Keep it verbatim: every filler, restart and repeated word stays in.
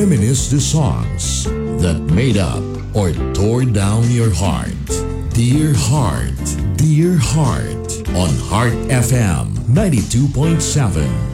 reminisce the songs that made up or tore down your heart. Dear Heart, Dear Heart on Heart F M ninety-two point seven.